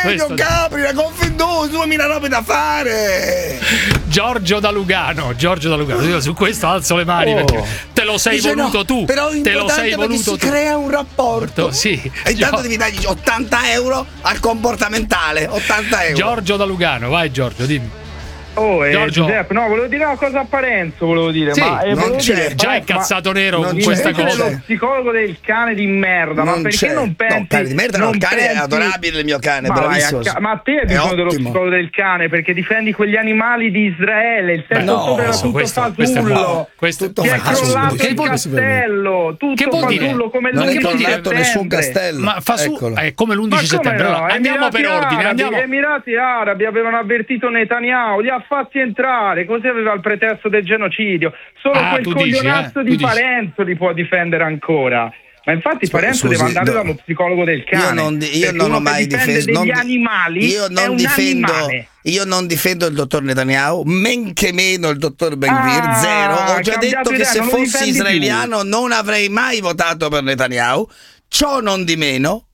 Questo... Capri, la Confindustria, 2000 robe da fare. Giorgio da Lugano. Io su questo alzo le mani perché te lo sei voluto tu. Però è te lo sei voluto si crea un rapporto. Sì. E intanto devi dargli 80 euro al comportamentale. 80 euro. Giorgio da Lugano, vai Giorgio, dimmi. Giuseppe, no, volevo dire una cosa a Parenzo, sì, ma non c'è, dire, già incazzato nero con questa cosa. Lo psicologo del cane di merda, ma perché non pensi? No, cane di merda, no, il cane è adorabile, il mio cane, bravissimo. Ma a te hai bisogno dello psicologo del cane perché difendi quegli animali di Israele, il 7 ottobre era tutto fasullo. Questo è crollato il castello, tutto fasullo come l'11 settembre. Non è crollato nessun castello. Ma è come l'11 settembre. Allora, andiamo per ordine. Gli Emirati Arabi avevano avvertito Netanyahu, li ha fatti entrare, così aveva il pretesto del genocidio. Solo quel coglionazzo di Parenzo li può difendere ancora. Ma infatti Parenzo deve andare dallo psicologo del cane. Io non ho mai difeso degli animali. Io non difendo il dottor Netanyahu, men che meno il dottor Ben-Gvir, zero. Ho già detto che se fossi israeliano non avrei mai votato per Netanyahu. Ciò non di meno,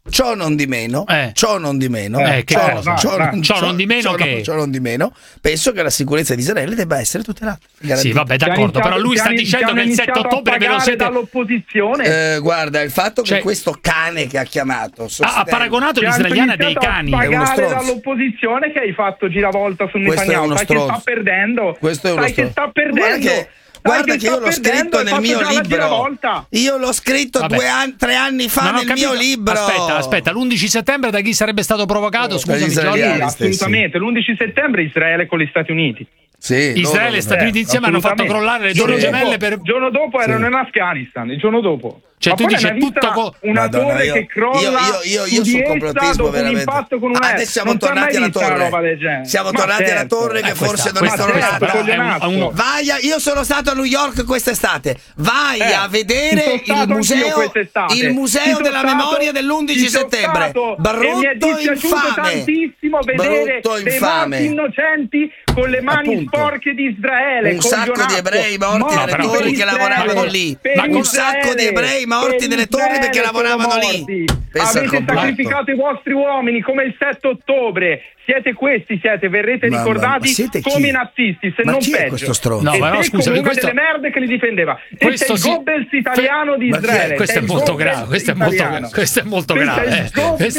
penso che la sicurezza di Israele debba essere tutelata. Sì, vabbè, d'accordo, però lui sta dicendo che il 7 ottobre ve lo siete dall'opposizione. Guarda, il fatto che questo cane che ha chiamato ha paragonato l'israeliana dei cani. È uno stronzo. Dall'opposizione che hai fatto giravolta su Netanyahu, sai che sta perdendo. Guarda che io l'ho scritto nel mio libro. Io l'ho scritto 3 anni fa nel mio libro. Aspetta, l'11 settembre da chi sarebbe stato provocato? Scusami, Giorgio. Assolutamente, l'11 settembre Israele con gli Stati Uniti. Sì, Israele e Stati Uniti insieme hanno fatto crollare le torri gemelle il giorno dopo erano in Afghanistan, il giorno dopo. Cioè tu dici tutto una torre che crolla io sul complottismo veramente. Adesso siamo tornati alla torre. Siamo tornati alla torre che forse non è tornata. Io sono stato a New York quest'estate. Vai a vedere il museo della memoria dell'11 settembre. Brutto infame. Tantissimo vedere dei morti innocenti con le mani sporche di Israele. Un sacco di ebrei morti nelle torri che lavoravano lì. Un sacco di ebrei morti nelle torri perché lavoravano lì. Avete sacrificato i vostri uomini come il 7 ottobre. Verrete ricordati come nazisti, se non peggio. Questo stronzo? No, ma scusa, uno delle merde che li difendeva. Questo è il Goebbels italiano di Israele. Questo è molto grave. Questo è molto grave.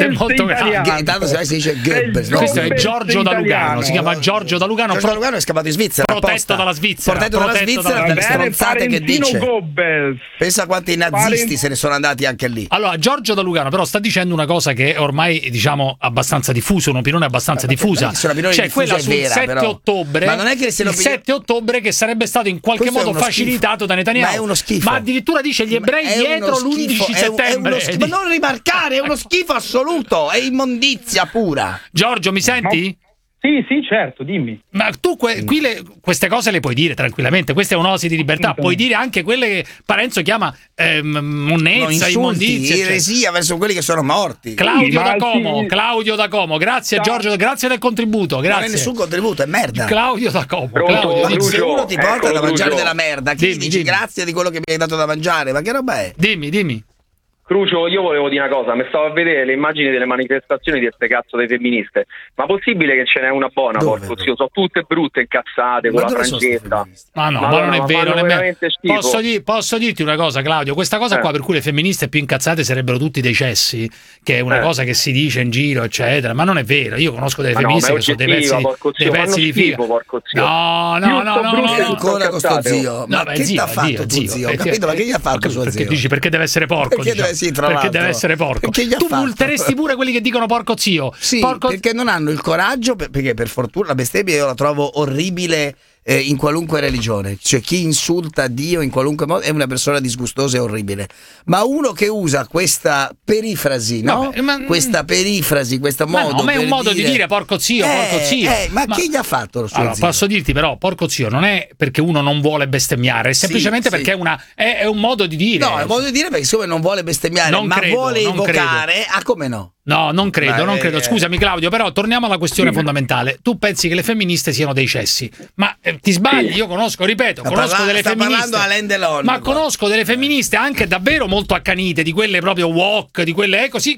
Intanto si dice Goebbels. Questo è Giorgio da Lugano. Si chiama Giorgio da Lugano. Giorgio da Lugano è scappato in Svizzera. Protetto dalla Svizzera. Dalle stronzate che dice. Pensa quanti nazisti se ne sono andati anche lì. Allora, Giorgio da Lugano però sta dicendo una cosa che è ormai, diciamo, abbastanza diffusa, un'opinione abbastanza diffusa, cioè quella sul 7 ottobre, ma non è che il 7 ottobre che sarebbe stato in qualche modo facilitato da Netanyahu, ma è uno schifo, ma addirittura dice gli ebrei dietro l'11 settembre, ma non rimarcare, è uno schifo assoluto, è immondizia pura. Giorgio, mi senti? Sì, certo, dimmi. Ma tu qui queste cose le puoi dire tranquillamente, questa è un'oasi di libertà, puoi dire anche quelle che Parenzo chiama monnezza, immondizia, eresia verso quelli che sono morti. Claudio da Como, grazie Giorgio, grazie del contributo, grazie. Non è nessun contributo, è merda. Claudio da Como. Se uno ti porta da mangiare della merda, chi dici grazie di quello che mi hai dato da mangiare, ma che roba è? Dimmi. Crucio, io volevo dire una cosa, mi stavo a vedere le immagini delle manifestazioni di queste cazzo delle femministe, ma possibile che ce n'è una buona, porco zio? Sono tutte brutte, incazzate, con la frangetta. Ma non è vero, posso dirti una cosa, Claudio, questa cosa qua per cui le femministe più incazzate sarebbero tutti dei cessi, che è una cosa che si dice in giro, eccetera, ma non è vero, io conosco delle femministe che sono dei pezzi di figa. No, ancora con sto zio, ma che ti ha fatto tuo zio? Ho capito, ma che gli ha fatto suo zio? Dici perché deve essere porco? Perché deve essere porco. Tu multeresti pure quelli che dicono porco zio. Sì, perché non hanno il coraggio, perché per fortuna la bestemmia io la trovo orribile in qualunque religione, cioè chi insulta Dio in qualunque modo è una persona disgustosa e orribile, ma uno che usa questa perifrasi, no? Questa perifrasi, questo modo, ma è un modo di dire porco zio, ma chi gli ha fatto lo suo zio? Posso dirti però, porco zio non è perché uno non vuole bestemmiare, è semplicemente perché è un modo di dire. No, è un modo di dire perché siccome non vuole bestemmiare, vuole evocare, come no? No, non credo. Scusami Claudio, però torniamo alla questione fondamentale. Tu pensi che le femministe siano dei cessi, ma ti sbagli, io conosco delle femministe. Alain Delon, ma conosco delle femministe anche davvero molto accanite, di quelle proprio woke, di quelle così,